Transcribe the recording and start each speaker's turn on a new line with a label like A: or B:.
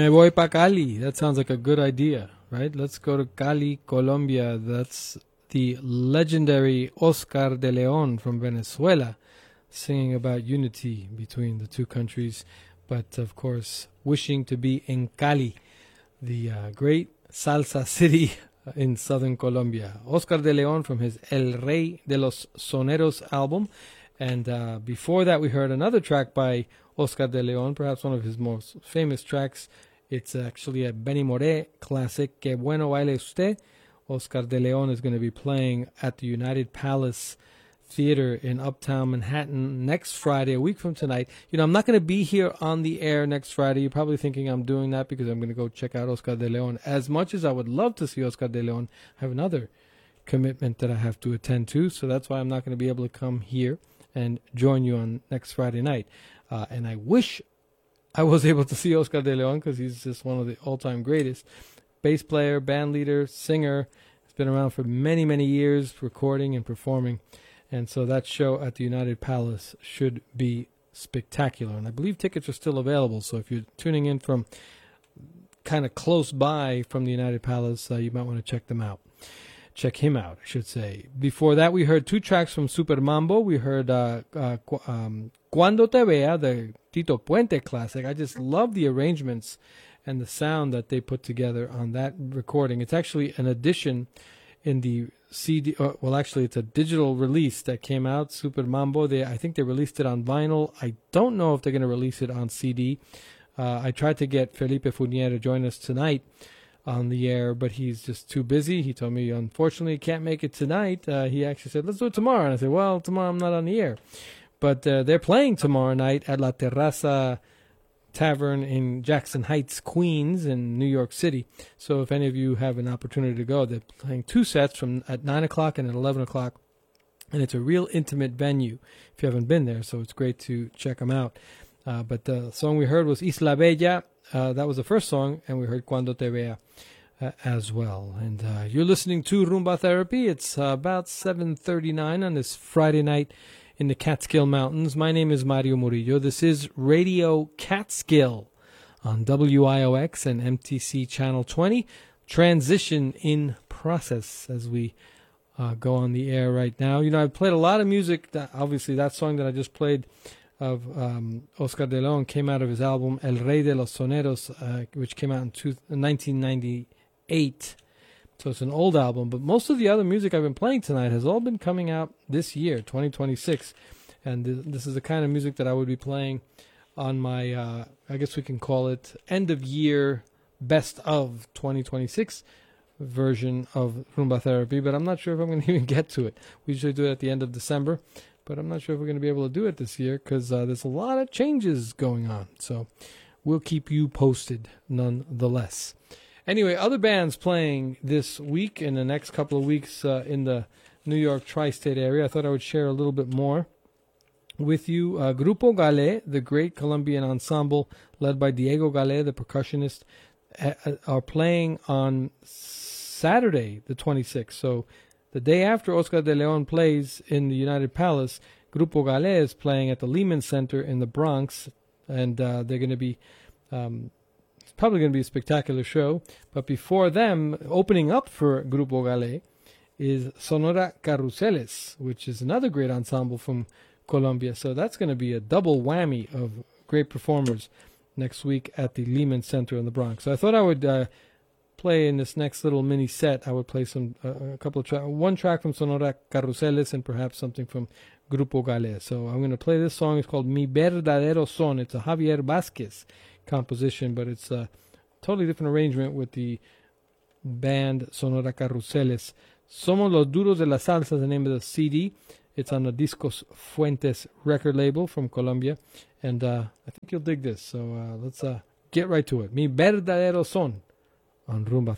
A: Me voy pa Cali. That sounds like a good idea, right? Let's go to Cali, Colombia. That's the legendary Oscar de Leon from Venezuela singing about unity between the two countries, but of course wishing to be in Cali, the great salsa city in southern Colombia. Oscar de Leon from his El Rey de los Soneros album. And before that, we heard another track by Oscar de Leon, perhaps one of his most famous tracks. It's actually a Benny Moré classic, Que Bueno Baile Usted. Oscar de Leon is going to be playing at the United Palace Theater in Uptown Manhattan next Friday, a week from tonight. You know, I'm not going to be here on the air next Friday. You're probably thinking I'm doing that because I'm going to go check out Oscar de Leon. As much as I would love to see Oscar de Leon, I have another commitment that I have to attend to, so that's why I'm not going to be able to come here and join you on next Friday night. And I wish I was able to see Oscar de Leon because he's just one of the all-time greatest. Bass player, band leader, singer. He's been around for many, many years, recording and performing. And so that show at the United Palace should be spectacular. And I believe tickets are still available. So if you're tuning in from kind of close by from the United Palace, you might want to check them out. Check him out, I should say. Before that, we heard two tracks from Super Mambo. We heard Cuando Te Vea, the Tito Puente classic. I just love the arrangements and the sound that they put together on that recording. It's actually an addition in the CD. Well, actually, it's a digital release that came out, Super Mambo. I think they released it on vinyl. I don't know if they're going to release it on CD. I tried to get Felipe Fournier to join us tonight on the air, but he's just too busy. He told me, unfortunately, he can't make it tonight. He actually said, let's do it tomorrow. And I said, well, tomorrow I'm not on the air. But they're playing tomorrow night at La Terraza Tavern in Jackson Heights, Queens, in New York City. So if any of you have an opportunity to go, they're playing two sets at 9 o'clock and at 11 o'clock. And it's a real intimate venue if you haven't been there, so it's great to check them out. But the song we heard was Isla Bella. That was the first song, and we heard Cuando Te Vea as well. And you're listening to Rumba Therapy. It's about 7:39 on this Friday night in the Catskill Mountains. My name is Mario Murillo. This is Radio Catskill on WIOX and MTC Channel 20. Transition in process as we go on the air right now. You know, I've played a lot of music. Obviously, that song that I just played of Oscar de Leon came out of his album El Rey de los Soneros, which came out in 1998. So it's an old album, but most of the other music I've been playing tonight has all been coming out this year, 2026. And this is the kind of music that I would be playing on my, I guess we can call it, end-of-year best of 2026 version of Rumba Therapy, but I'm not sure if I'm going to even get to it. We usually do it at the end of December, but I'm not sure if we're going to be able to do it this year because there's a lot of changes going on. So we'll keep you posted nonetheless. Anyway, other bands playing this week and the next couple of weeks in the New York tri-state area. I thought I would share a little bit more with you. Grupo Galé, the great Colombian ensemble led by Diego Galé, the percussionist, are playing on Saturday, the 26th. So the day after Oscar de Leon plays in the United Palace, Grupo Galé is playing at the Lehman Center in the Bronx, and they're going to be... it's probably going to be a spectacular show. But before them, opening up for Grupo Galé is Sonora Carruseles, which is another great ensemble from Colombia. So that's going to be a double whammy of great performers next week at the Lehman Center in the Bronx. So I thought I would play in this next little mini set. I would play a couple of one track from Sonora Carruseles and perhaps something from Grupo Galé. So I'm going to play this song. It's called Mi Verdadero Son. It's a Javier Vázquez composition, but it's a totally different arrangement with the band Sonora Carruseles. Somos los Duros de la Salsa is the name of the CD. It's on the Discos Fuentes record label from Colombia, and I think you'll dig this. So let's get right to it. Mi Verdadero Son on Rumba